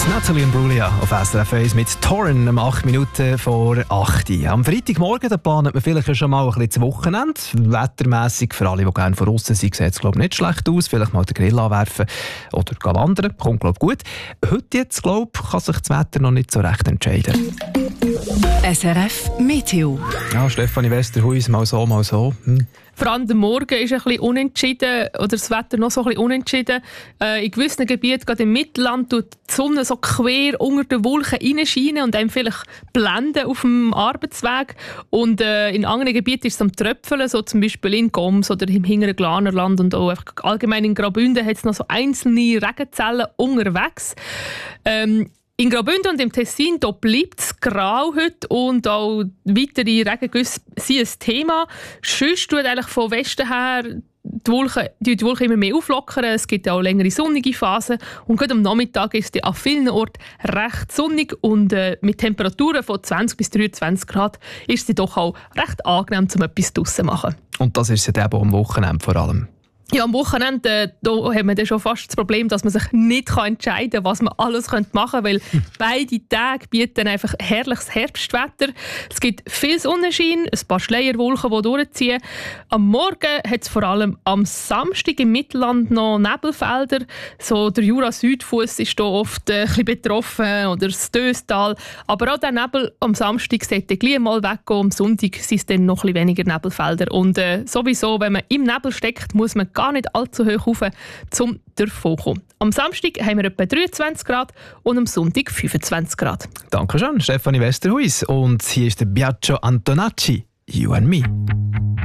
Natalie Imbruglia auf SRF 1 mit Torren um 8 Minuten vor 8 Uhr. Am Freitagmorgen da planet man vielleicht schon mal ein bisschen das Wochenende. Wettermässig für alle, die gerne von außen sind, sieht es nicht schlecht aus. Vielleicht mal den Grill anwerfen oder gehen wandern. Kommt gut. Heute jetzt, kann sich das Wetter noch nicht so recht entscheiden. SRF Meteo. Ja, Stefanie Westerhuis, mal so, mal so. Vor allem der Morgen ist ein bisschen unentschieden, oder das Wetter noch so ein bisschen unentschieden. In gewissen Gebieten, gerade im Mittelland, tut die Sonne so quer unter den Wolken reinscheinen und einem vielleicht blenden auf dem Arbeitsweg. Und in anderen Gebieten ist es am Tröpfeln, so zum Beispiel in Goms oder im hinteren Glanerland und auch allgemein in Graubünden hat es noch so einzelne Regenzellen unterwegs. In Graubünden und im Tessin bleibt es grau heute und auch weitere Regengüsse sind ein Thema. Sonst tut eigentlich von Westen her die Wolken immer mehr auflockern. Es gibt auch längere sonnige Phasen. Und gerade am Nachmittag ist es an vielen Orten recht sonnig und mit Temperaturen von 20 bis 23 Grad ist es doch auch recht angenehm, um etwas draussen zu machen. Und das ist es eben am Wochenende vor allem. Ja, am Wochenende da hat man dann schon fast das Problem, dass man sich nicht entscheiden kann, was man alles machen könnte, weil beide Tage bieten einfach herrliches Herbstwetter. Es gibt viel Sonnenschein, ein paar Schleierwolken, die durchziehen. Am Morgen hat es vor allem am Samstag im Mittelland noch Nebelfelder. So der Jura-Südfuss ist hier oft ein bisschen betroffen oder das Döstal. Aber auch der Nebel am Samstag sollte gleich mal weggehen. Am Sonntag sind es dann noch ein bisschen weniger Nebelfelder. Und sowieso, wenn man im Nebel steckt, muss man gar nicht allzu hoch rauf, um davon zu kommen. Am Samstag haben wir etwa 23 Grad und am Sonntag 25 Grad. Dankeschön, Stefanie Westerhuis. Und hier ist der Biagio Antonacci, You and Me.